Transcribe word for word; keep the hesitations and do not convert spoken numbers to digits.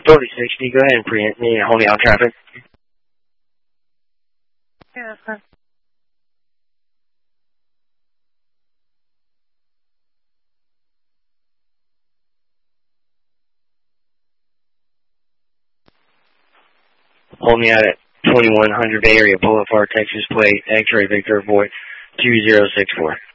forty sixty, go ahead and preempt me and hold me on traffic. Yeah, okay. Hold me out at twenty-one hundred Bay Area Boulevard, Texas plate, X-ray Victor Boy two zero six four.